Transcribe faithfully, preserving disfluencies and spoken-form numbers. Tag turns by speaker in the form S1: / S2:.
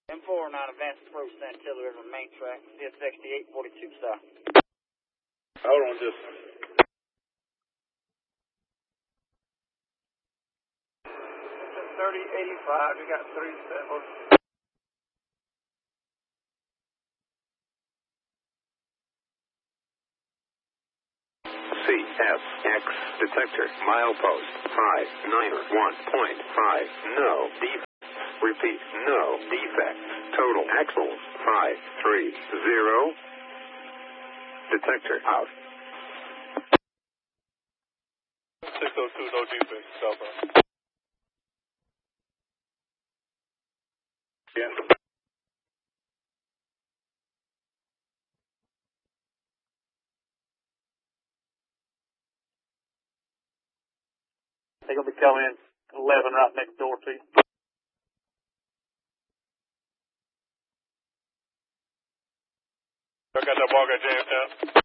S1: M four nine advance approach Santillo River main track, C S sixty-eight forty-two south.
S2: Hold on just.
S1: thirty eighty-five, we got three settlers.
S3: C S X detector milepost five nine one point five, no defects. Repeat, no defects. Total axles five three zero. Detector out.
S2: six oh two, no defects, southbound. Yeah.
S4: They're going to be coming in eleven right next door to you.
S2: I got that walk at Jamestown.